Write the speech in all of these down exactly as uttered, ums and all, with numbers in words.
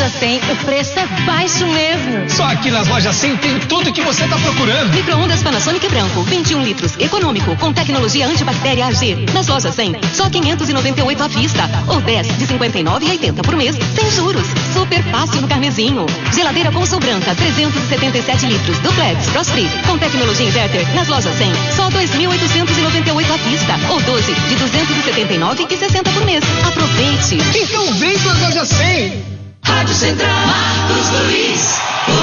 cem o preço é baixo mesmo. Só aqui nas lojas cem tem tudo que você está procurando. Micro-ondas Panasonic branco, vinte e um litros, econômico, com tecnologia antibactéria A G. Nas lojas cem, só quinhentos e noventa e oito à vista, ou dez de cinquenta e nove reais e oitenta por mês, sem juros. Super fácil no carnezinho. Geladeira Consul branca, trezentos e setenta e sete litros, duplex, frost free, com tecnologia inverter. Nas lojas cem, só dois mil oitocentos e noventa e oito à vista, ou doze de duzentos e setenta e nove reais e sessenta por mês. Aproveite. Então vem para as lojas cem. Rádio Central, Marcos Luiz.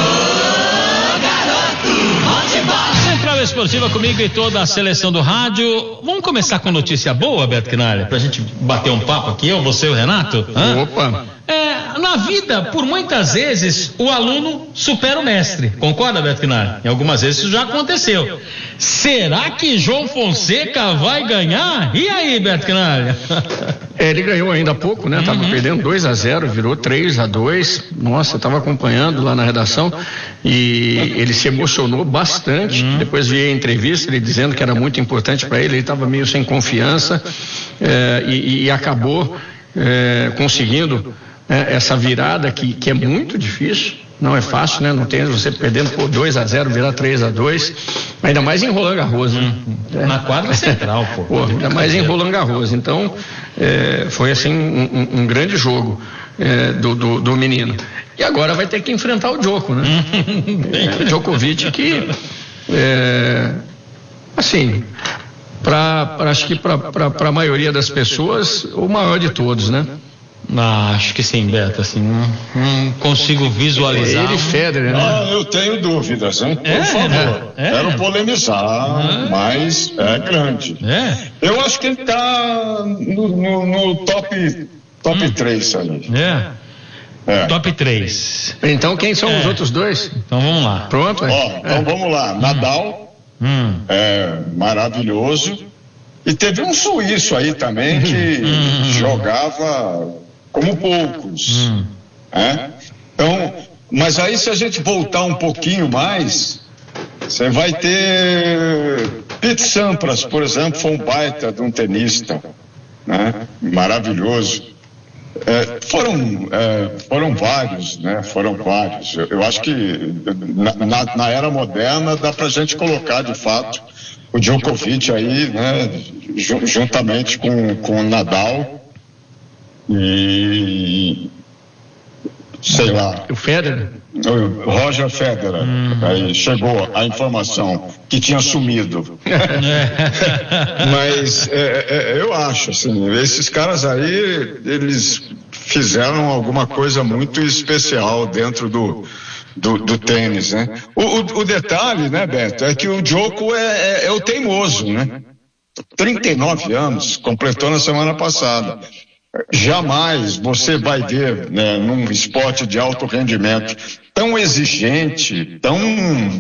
Ô, garoto, onde vai? Central Esportiva comigo e toda a seleção do rádio. Vamos começar com notícia boa, Beto Quinalha, pra gente bater um papo aqui, eu, você e o Renato? Hã? Opa! É, na vida, por muitas vezes, o aluno supera o mestre. Concorda, Beto Quinalha? Em algumas vezes isso já aconteceu. Será que João Fonseca vai ganhar? E aí, Beto Quinalha? É, ele ganhou ainda há pouco, né? Tava uhum. perdendo dois a zero, virou três a dois. Nossa, eu tava acompanhando lá na redação e ele se emocionou bastante. Uhum. Depois vi a entrevista, ele dizendo que era muito importante para ele, ele estava meio sem confiança é, e, e acabou é, conseguindo é, essa virada que, que é muito difícil. Não é fácil, né? Não tem você perdendo por dois a zero, virar três a dois, ainda mais em Roland Garros, né? Hum, na quadra central, pô. pô ainda mais em Roland Garros. Então, é, foi assim um, um, um grande jogo é, do, do, do menino. E agora vai ter que enfrentar o Djoko, né? é, o Djokovic que, é, assim, pra, pra, acho que para a maioria das pessoas, o maior de todos, né? Ah, acho que sim, Beto, assim, não, não consigo visualizar. Ele Federer, né? Ah, eu tenho dúvidas, hein? Por é, favor, é, é. quero polemizar, ah, mas é grande. É. Eu acho que ele tá no, no, no top, top hum. três aí. É. É. Top três. Então quem são é. os outros dois? Então vamos lá. Pronto? É. Ó, então é. vamos lá. Nadal, hum. é maravilhoso. E teve um suíço aí também que hum. jogava como poucos. Hum. É? Então, mas aí se a gente voltar um pouquinho mais, você vai ter Pete Sampras, por exemplo, foi um baita de um tenista, né? Maravilhoso. É, foram, é, foram vários, né? Foram vários. Eu, eu acho que na, na, na era moderna dá pra gente colocar de fato o Djokovic aí, né? Juntamente com, com o Nadal e sei lá. O Federer? O Roger Federer. Hum. Aí chegou a informação que tinha sumido. Mas é, é, eu acho assim, esses caras aí, eles fizeram alguma coisa muito especial dentro do do, do tênis, né? O, o, o detalhe, né, Beto, é que o Djoko é, é, é o teimoso, né? trinta e nove anos, completou na semana passada. Jamais você vai ver, né, num esporte de alto rendimento tão exigente, tão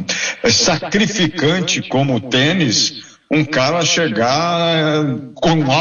sacrificante como o tênis, um cara chegar com